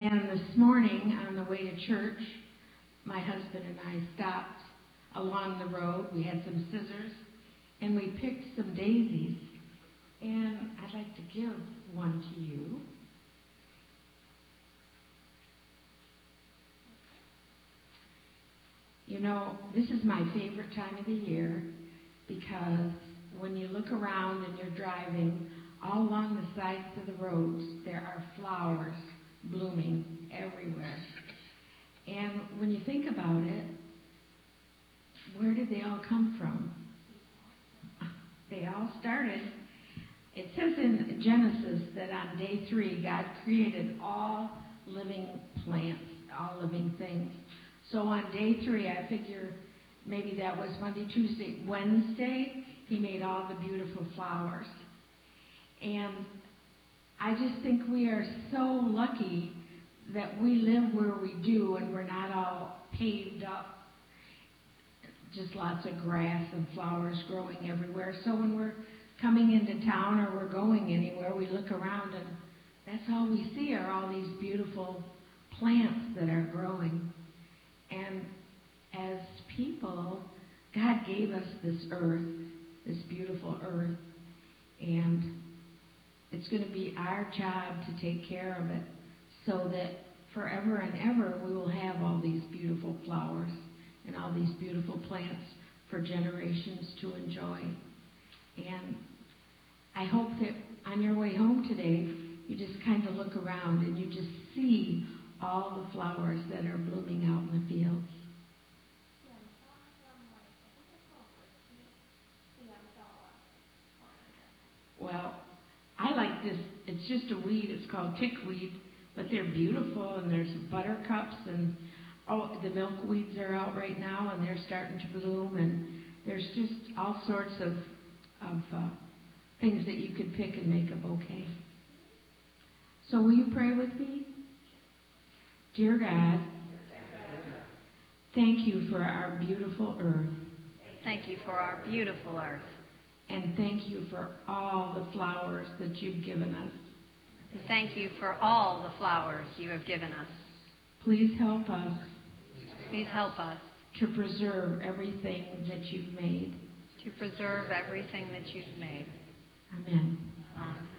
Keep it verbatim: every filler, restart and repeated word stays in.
And this morning, on the way to church, my husband and I stopped along the road. We had some scissors, and we picked some daisies. And I'd like to give one to you. You know, this is my favorite time of the year because when you look around and you're driving, all along the sides of the roads, there are flowers blooming everywhere. And when you think about it, where did they all come from? They all started, it says in Genesis that on day three, God created all living plants, all living things. So on day three, I figure maybe that was Monday, Tuesday, Wednesday, he made all the beautiful flowers. And I just think we are so lucky that we live where we do and we're not all paved up. Just lots of grass and flowers growing everywhere. So when we're coming into town or we're going anywhere, we look around and that's all we see are all these beautiful plants that are growing. And as people, God gave us this earth, this beautiful earth, and it's going to be our job to take care of it so that forever and ever we will have all these beautiful flowers and all these beautiful plants for generations to enjoy. And I hope that on your way home today, you just kind of look around and you just see all the flowers that are blooming out in the fields. Well, I like this. It's just a weed. It's called tickweed, but they're beautiful, and there's buttercups, and oh, the milkweeds are out right now, and they're starting to bloom, and there's just all sorts of, of uh, things that you could pick and make a bouquet. So will you pray with me? Dear God, thank you for our beautiful earth. Thank you for our beautiful earth. And thank you for all the flowers that you've given us. Thank you for all the flowers you have given us. Please help us. Please help us to preserve everything that you've made. To preserve everything that you've made. Amen. Amen.